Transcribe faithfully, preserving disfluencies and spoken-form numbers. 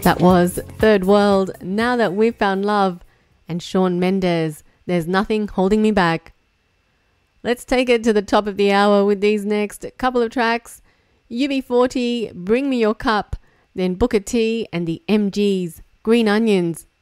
That was Third World, Now That We've Found Love, and Shawn Mendes, There's Nothing Holding Me Back. Let's take it to the top of the hour with these next couple of tracks. U B forty, Bring Me Your Cup, then Booker T and the M Gs, Green Onions.